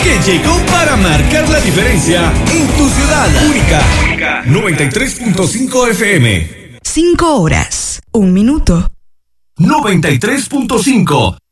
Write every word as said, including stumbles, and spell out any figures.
que llegó para marcar la diferencia en tu ciudad. Única. Única. noventa y tres punto cinco F M. Cinco horas. Un minuto. noventa y tres punto cinco.